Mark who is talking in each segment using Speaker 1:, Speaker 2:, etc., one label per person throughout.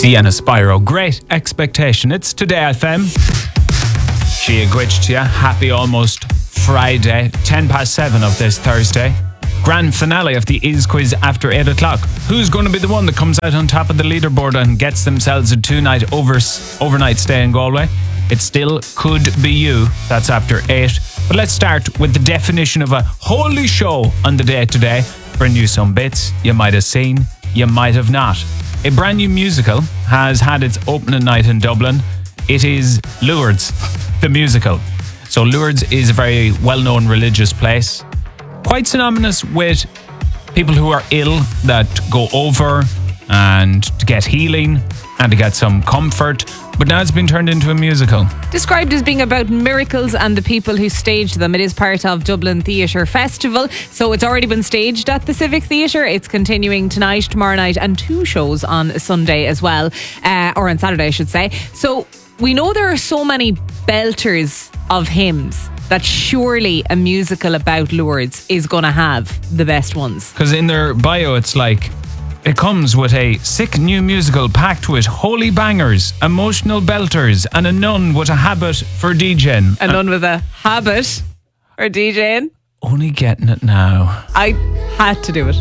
Speaker 1: Sienna Spyro, Great Expectation. It's Today FM. Shia Gwitch to you. Happy almost Friday, 7:10 of this Thursday. Grand finale of the Is Quiz after 8 o'clock. Who's going to be the one that comes out on top of the leaderboard and gets themselves a 2-night overnight stay in Galway? It still could be you. That's after 8. But let's start with the definition of a holy show on the day today. Bring you some bits you might have seen, you might have not. A brand new musical has had its opening night in Dublin. It is Lourdes, the musical. So Lourdes is a very well-known religious place, quite synonymous with people who are ill that go over and to get healing and to get some comfort. But now it's been turned into a musical.
Speaker 2: Described as being about miracles and the people who staged them. It is part of Dublin Theatre Festival. So it's already been staged at the Civic Theatre. It's continuing tonight, tomorrow night, and 2 shows on Sunday as well. Or on Saturday, I should say. So we know there are so many belters of hymns that surely a musical about Lourdes is going to have the best ones.
Speaker 1: Because in their bio, it's like, it comes with a sick new musical packed with holy bangers, emotional belters, and a nun with a habit for DJing.
Speaker 2: A nun with a habit for DJing?
Speaker 1: Only getting it now.
Speaker 2: I had to do it.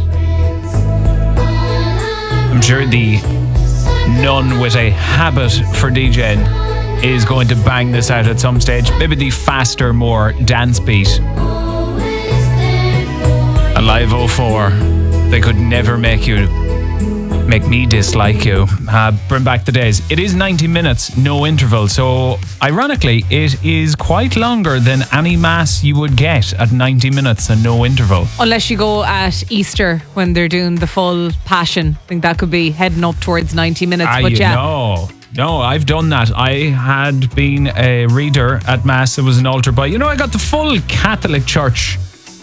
Speaker 1: I'm sure the nun with a habit for DJing is going to bang this out at some stage. Maybe the faster, more dance beat. Alive 04. They could never make me dislike you. Bring back the days. It is 90 minutes, no interval. So ironically, it is quite longer than any mass you would get at 90 minutes and no interval.
Speaker 2: Unless you go at Easter when they're doing the full Passion. I think that could be heading up towards 90 minutes. But yeah.
Speaker 1: No, I've done that. I had been a reader at mass. It was an altar boy. I got the full Catholic Church.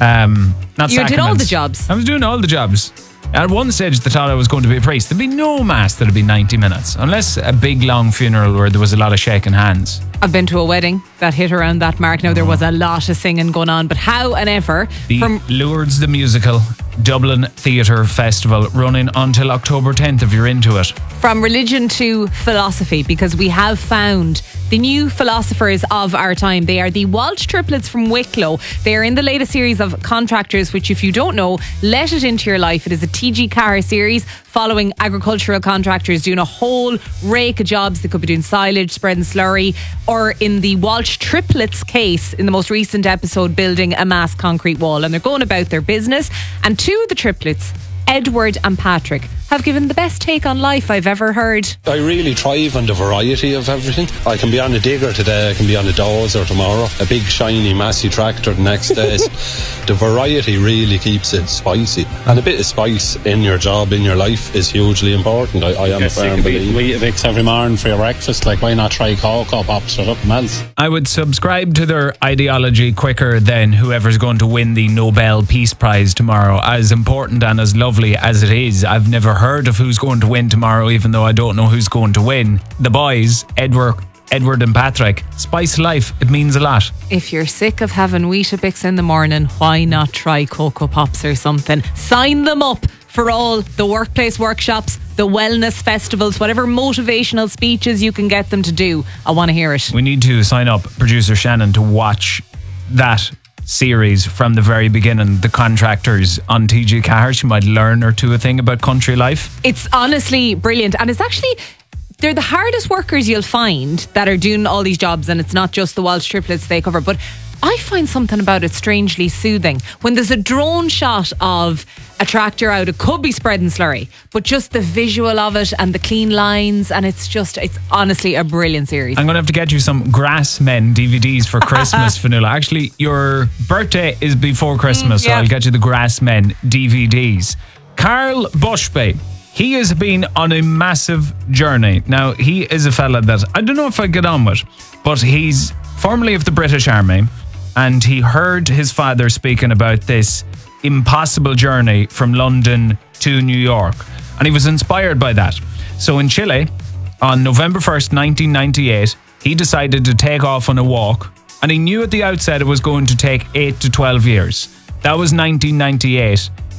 Speaker 2: You did all the jobs.
Speaker 1: I was doing all the jobs. At one stage, they thought I was going to be a priest. There'd be no mass that'd be 90 minutes, unless a big, long funeral where there was a lot of shaking hands.
Speaker 2: I've been to a wedding that hit around that mark. Now, there was a lot of singing going on, but how and ever...
Speaker 1: Lourdes the Musical, Dublin Theatre Festival, running until October 10th if you're into it.
Speaker 2: From religion to philosophy, because we have found the new philosophers of our time. They are the Walsh triplets from Wicklow. They are in the latest series of Contractors, which, if you don't know, Let It Into Your Life. It is a TG Carr series following agricultural contractors doing a whole rake of jobs. They could be doing silage, spreading slurry, or in the Walsh triplets case, in the most recent episode, building a mass concrete wall. And they're going about their business. And 2 of the triplets, Edward and Patrick, have given the best take on life I've ever heard.
Speaker 3: I really thrive on the variety of everything. I can be on a digger today, I can be on a dozer tomorrow, a big shiny massive tractor the next day. The variety really keeps it spicy, and a bit of spice in your job, in your life, is hugely important. I am a firm believer.
Speaker 4: Weetabix every morning for your breakfast, like why not try Cocoa Pops or something else?
Speaker 1: I would subscribe to their ideology quicker than whoever's going to win the Nobel Peace Prize tomorrow. As important and as lovely as it is, I've never heard of who's going to win tomorrow, even though I don't know who's going to win. The boys, Edward and Patrick, spice life. It means a lot.
Speaker 2: If you're sick of having Weetabix in the morning, why not try Cocoa Pops or something? Sign them up for all the workplace workshops, the wellness festivals, whatever motivational speeches you can get them to do. I want to hear it.
Speaker 1: We need to sign up producer Shannon to watch that series from the very beginning, The Contractors on TG Carr. She might learn or two a thing about country life.
Speaker 2: It's honestly brilliant, and it's actually, they're the hardest workers you'll find that are doing all these jobs, and it's not just the Walsh triplets they cover, but I find something about it strangely soothing. When there's a drone shot of a tractor out, it could be spreading slurry, but just the visual of it and the clean lines, and it's honestly a brilliant series.
Speaker 1: I'm going to have to get you some Grassmen DVDs for Christmas, Fionnuala. Actually, your birthday is before Christmas, so I'll get you the Grassmen DVDs. Carl Bushby, he has been on a massive journey. Now, he is a fella that I don't know if I get on with, but he's formerly of the British Army, and he heard his father speaking about this impossible journey from London to New York, and he was inspired by that. So in Chile, on November 1st, 1998, he decided to take off on a walk, and he knew at the outset it was going to take 8 to 12 years. That was 1998.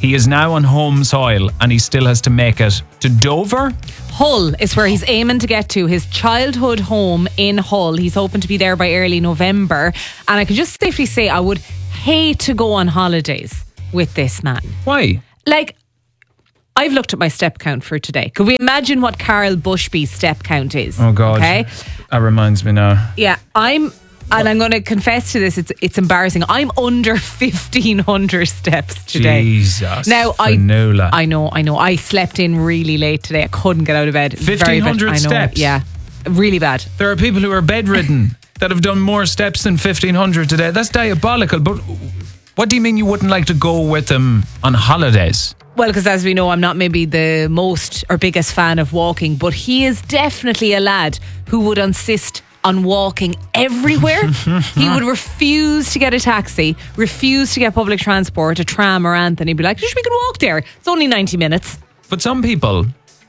Speaker 1: He is now on home soil and he still has to make it to Dover.
Speaker 2: Hull is where he's aiming to get to, his childhood home in Hull. He's hoping to be there by early November. And I can just safely say I would hate to go on holidays with this man.
Speaker 1: Why?
Speaker 2: Like, I've looked at my step count for today. Could we imagine what Carl Bushby's step count is?
Speaker 1: Oh, God.
Speaker 2: Okay.
Speaker 1: That reminds me now.
Speaker 2: Yeah, and I'm going to confess to this, it's embarrassing. I'm under 1,500 steps today.
Speaker 1: Jesus.
Speaker 2: Now,
Speaker 1: Fionnuala.
Speaker 2: I know. I slept in really late today. I couldn't get out of bed.
Speaker 1: 1,500 steps?
Speaker 2: Yeah, really bad.
Speaker 1: There are people who are bedridden that have done more steps than 1,500 today. That's diabolical. But what do you mean you wouldn't like to go with them on holidays?
Speaker 2: Well, because as we know, I'm not maybe the most or biggest fan of walking, but he is definitely a lad who would insist on walking everywhere. He would refuse to get a taxi, refuse to get public transport, a tram or anything. He'd be like, we can walk there. It's only 90 minutes.
Speaker 1: But some people,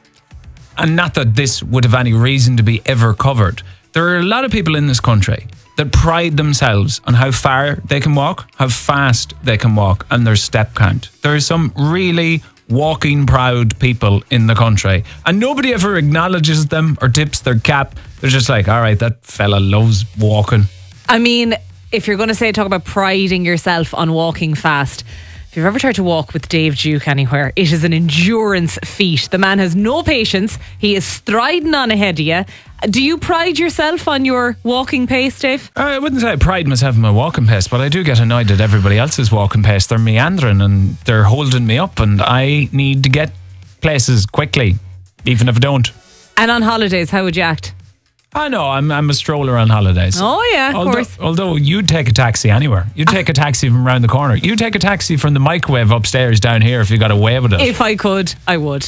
Speaker 1: and not that this would have any reason to be ever covered, there are a lot of people in this country that pride themselves on how far they can walk, how fast they can walk, and their step count. There are some really walking proud people in the country, and nobody ever acknowledges them or tips their cap. They're just like, all right, that fella loves walking.
Speaker 2: I mean, if you're going to talk about priding yourself on walking fast, if you've ever tried to walk with Dave Duke anywhere, it is an endurance feat. The man has no patience. He is striding on ahead of you. Do you pride yourself on your walking pace, Dave?
Speaker 1: I wouldn't say I pride myself in my walking pace, but I do get annoyed at everybody else's walking pace. They're meandering and they're holding me up, and I need to get places quickly, even if I don't.
Speaker 2: And on holidays, how would you act?
Speaker 1: I know, I'm a stroller on holidays.
Speaker 2: Oh, yeah, of course.
Speaker 1: Although you'd take a taxi anywhere. You'd take a taxi from around the corner. You'd take a taxi from the microwave upstairs down here if you got away with it.
Speaker 2: If I could, I would.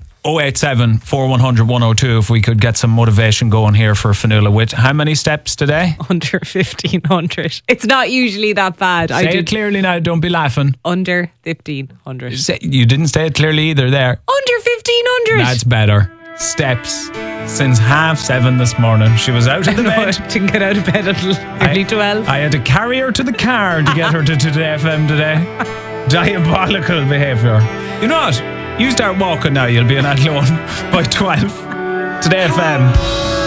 Speaker 1: 087 4100 102 if we could get some motivation going here for Fionnuala with how many steps today?
Speaker 2: Under 1,500. It's not usually that bad.
Speaker 1: Say it clearly now, don't be laughing.
Speaker 2: Under 1,500.
Speaker 1: You didn't say it clearly either there.
Speaker 2: Under 1,500.
Speaker 1: That's better. Steps since 7:30 this morning. She was out of the bed.
Speaker 2: Didn't get out of bed until early 12.
Speaker 1: I had to carry her to the car to get her to Today FM today. Diabolical behaviour. You know what? You start walking now, you'll be in Athlone by 12. Today FM.